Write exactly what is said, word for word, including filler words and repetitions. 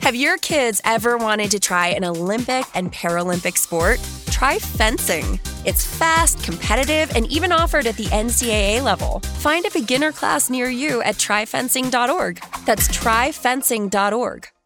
Have your kids ever wanted to try an Olympic and Paralympic sport? Try fencing. It's fast, competitive, and even offered at the N C double A level. Find a beginner class near you at try fencing dot org. That's try fencing dot org.